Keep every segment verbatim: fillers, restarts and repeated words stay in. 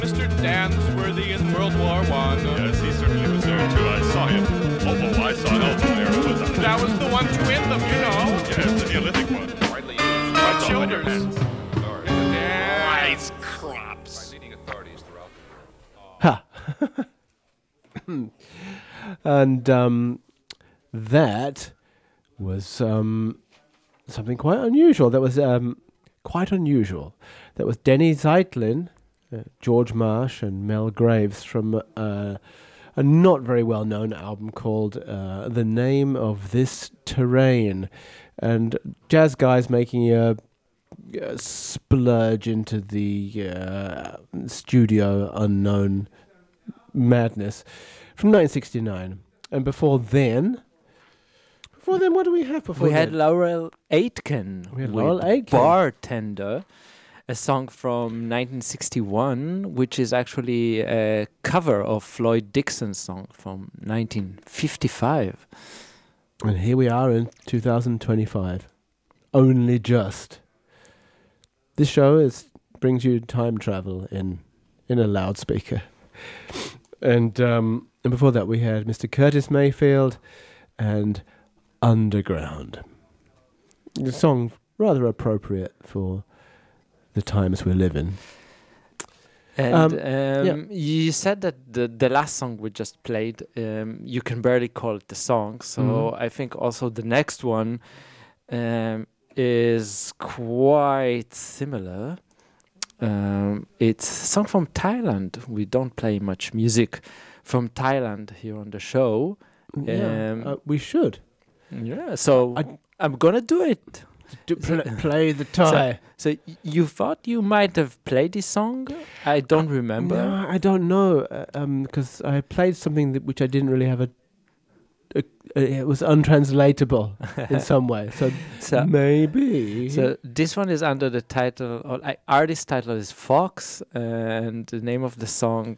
Mister Dansworthy in World War One. Yes, he certainly was there too. I saw him. Oh, oh I saw Elmo there. Who was that? That was the one to win them, you know. Yes, the Neolithic one. Widely used. Right shoulders. Rice crops. Leading authorities throughout. Ha! And um, that was um, something quite unusual. That was um, quite unusual. That was Denny Zeitlin, uh, George Marsh, and Mel Graves from uh, a not very well known album called uh, The Name of This Terrain. And jazz guys making a, a splurge into the uh, studio unknown madness from nineteen sixty-nine. And before then, before then, what do we have before We had then? Laurel Aitken We had with Laurel Aitken. Bartender, a song from nineteen sixty-one, which is actually a cover of Floyd Dixon's song from nineteen fifty-five. And here we are in two thousand twenty-five. Only just. This show is brings you time travel in in a loudspeaker. And um, and before that we had Mister Curtis Mayfield and Underground. A song rather appropriate for the times we live in. And Um, um, yeah. you said that the, the last song we just played, um, you can barely call it the song. So Mhm. I think also the next one um, is quite similar. Um, it's a song from Thailand. We don't play much music from Thailand here on the show. Yeah, Um, uh, we should Yeah, so I- I'm gonna do it. do pl- play the Thai. So y- you thought you might have played this song? I don't remember. No, I don't know, because I played something that, which I didn't really have a. a, a it was untranslatable in some way, so, So, maybe. so this one is under the title, or like artist title is Fox, and the name of the song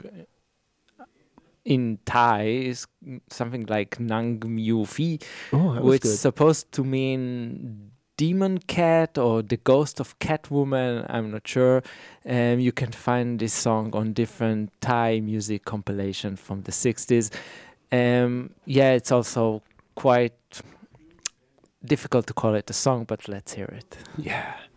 in Thai is something like Nang Myu Phi, oh, that was which good. is supposed to mean demon cat or the ghost of Catwoman. I'm not sure. Um, you can find this song on different Thai music compilation from the sixties. Um, yeah, it's also quite difficult to call it a song, but let's hear it. Yeah.